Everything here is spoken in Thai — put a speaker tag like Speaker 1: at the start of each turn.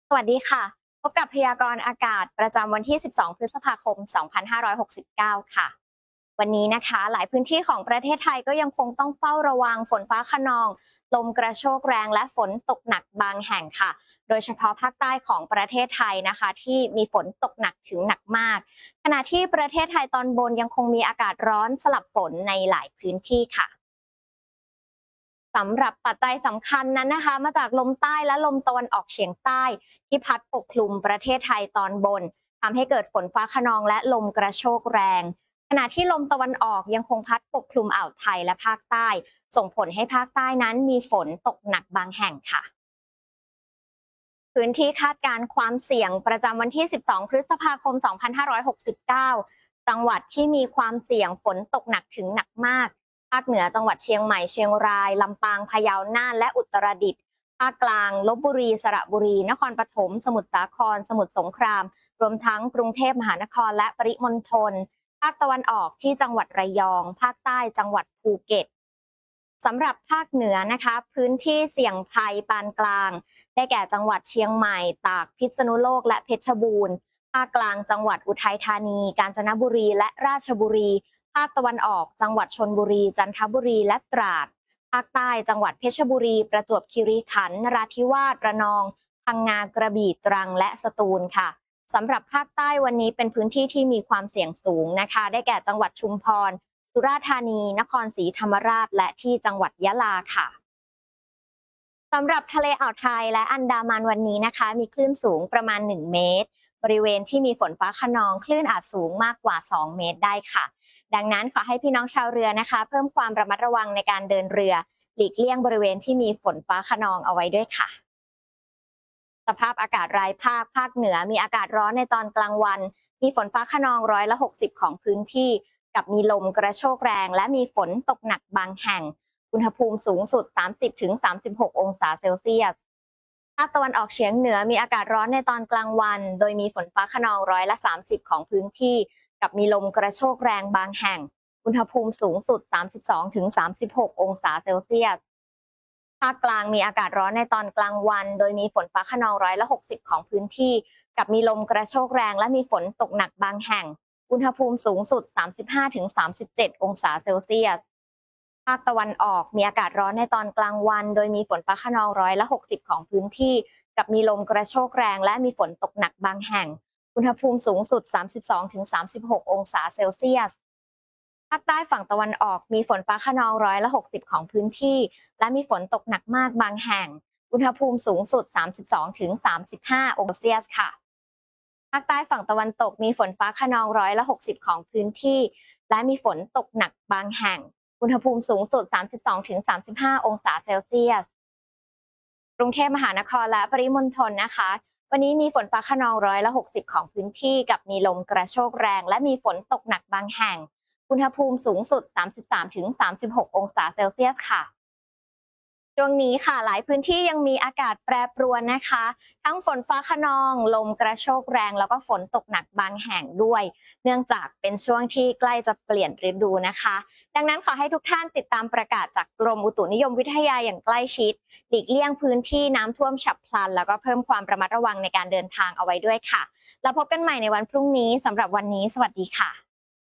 Speaker 1: สวัสดีค่ะพบกับพยากรณ์อากาศประจำวันที่ 12 พฤษภาคม 2569 ค่ะวันนี้นะคะหลายพื้นที่ของประเทศไทยก็ยังคงต้องเฝ้าระวังฝนฟ้าคะนองลมกระโชกแรงและฝนตกหนักบางแห่งค่ะโดยเฉพาะภาคใต้ของประเทศไทยนะคะที่มีฝนตกหนักถึงหนักมากขณะที่ประเทศไทยตอนบนยังคงมีอากาศร้อนสลับฝนในหลายพื้นที่ค่ะ สำหรับปัจจัยสำคัญนั้นนะคะมาจากลมใต้และลมตะวันออกเฉียงใต้ที่พัดปกคลุมประเทศไทยตอนบนทำให้เกิดฝนฟ้าคะนองและลมกระโชกแรงขณะที่ลมตะวันออกยังคงพัดปกคลุมอ่าวไทยและภาคใต้ส่งผลให้ภาคใต้นั้นมีฝนตกหนักบางแห่งค่ะ พื้นที่คาดการณ์ความเสี่ยงประจำวันที่ 12 พฤษภาคม 2569 จังหวัดที่มีความเสี่ยงฝนตกหนักถึงหนักมาก ภาคเหนือจังหวัดเชียงใหม่ เชียงราย ลำปาง พะเยา น่าน และอุตรดิตถ์ภาคกลาง ลพบุรี สระบุรี นครปฐม สมุทรสาคร สมุทรสงคราม รวมทั้งกรุงเทพมหานครและปริมณฑลภาคตะวันออกที่จังหวัดระยอง ภาคใต้จังหวัดภูเก็ต สำหรับภาคเหนือนะคะพื้นที่เสี่ยงภัยปานกลางได้แก่จังหวัดเชียงใหม่ตากพิษณุโลกและเพชรบูรณ์ภาคกลางจังหวัดอุทัยธานีกาญจนบุรีและราชบุรีภาคตะวันออกจังหวัดชลบุรีจันทบุรีและตราดภาคใต้จังหวัดเพชรบุรีประจวบคีรีขันธ์นราธิวาสระนองพังงากระบี่ตรังและสตูลค่ะสำหรับภาคใต้วันนี้เป็นพื้นที่ที่มีความเสี่ยงสูงนะคะได้แก่จังหวัดชุมพรสุราษฎร์ธานีนครศรีธรรมราชและที่จังหวัดยะลาค่ะสำหรับทะเลอ่าวไทยและอันดามันวันนี้นะคะมีคลื่นสูงประมาณ1เมตรบริเวณที่มีฝนฟ้าคะนองคลื่นอาจสูงมากกว่า2เมตรได้ค่ะดังนั้นขอให้พี่น้องชาวเรือนะคะเพิ่มความระมัดระวังในการเดินเรือหลีกเลี่ยงบริเวณที่มีฝนฟ้าคะนองเอาไว้ด้วยค่ะ สภาพอากาศรายภาคเหนือมีอากาศร้อนในตอนกลางวันมีฝนฟ้าคะนอง60%ของพื้นที่กับมีลมกระโชกแรงและมีฝนตกหนักบางแห่งอุณหภูมิสูงสุด30-36องศาเซลเซียสภาคตะวันออกเฉียงเหนือมีอากาศร้อนในตอนกลางวันโดยมีฝนฟ้าคะนอง30%ของพื้นที่กับมีลมกระโชกแรงบางแห่งอุณหภูมิสูงสุด32-36องศาเซลเซียส ภาคกลางมีอากาศร้อนในตอนกลางวันโดยมีฝนฟ้าคะนอง60%ของพื้นที่กับมีลมกระโชกแรงและมีฝนตกหนักบางแห่งอุณหภูมิสูงสุด35-37องศาเซลเซียสภาคตะวันออกมีอากาศร้อนในตอนกลางวันโดยมีฝนฟ้าคะนอง60%ของพื้นที่กับมีลมกระโชกแรงและมีฝนตกหนักบางแห่งอุณหภูมิสูงสุด32-36องศาเซลเซียส ภาคใต้ฝั่งตะวันออกมีฝนฟ้าคะนอง60%ของพื้นที่และมีฝนตกหนักมากบางแห่งอุณหภูมิสูงสุด32-35องศาเซลเซียสค่ะภาคใต้ฝั่งตะวันตกมีฝนฟ้าคะนอง60%ของพื้นที่และมีฝนตกหนักบางแห่งอุณหภูมิสูงสุด32-35องศาเซลเซียสกรุงเทพมหานครและปริมณฑลนะคะวันนี้มีฝนฟ้าคะนอง60%ของพื้นที่กับมีลมกระโชกแรงและมีฝนตกหนักบางแห่งอุณหภูมิสูงสุด33-36องศาเซลเซียสค่ะช่วงนี้ค่ะหลายพื้นที่ยังมีอากาศแปรปรวนนะคะทั้งฝนฟ้าคะนองลมกระโชกแรงแล้วก็ฝนตกหนักบางแห่งด้วยเนื่องจากเป็นช่วงที่ใกล้จะเปลี่ยนฤดูนะคะดังนั้นขอให้ทุกท่านติดตามประกาศจากกรมอุตุนิยมวิทยาอย่างใกล้ชิดหลีกเลี่ยงพื้นที่น้ำท่วมฉับพลันแล้วก็เพิ่มความระมัดระวังในการเดินทางเอาไว้ด้วยค่ะแล้วพบกันใหม่ในวันพรุ่งนี้สำหรับวันนี้สวัสดีค่ะ